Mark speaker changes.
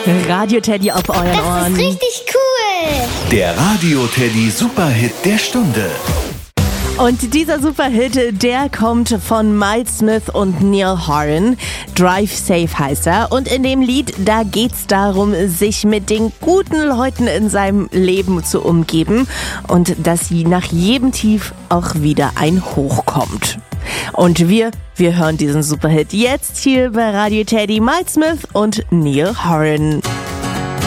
Speaker 1: Radio Teddy auf euren Ohren.
Speaker 2: Das ist richtig cool.
Speaker 3: Der Radio Teddy Superhit der Stunde.
Speaker 1: Und dieser Superhit, der kommt von Miles Smith und Neil Horan. Drive Safe heißt er. Und in dem Lied, da geht's darum, sich mit den guten Leuten in seinem Leben zu umgeben und dass nach jedem Tief auch wieder ein Hoch kommt. Und wir hören diesen Superhit jetzt hier bei Radio Teddy, Miles Smith und Neil Horan.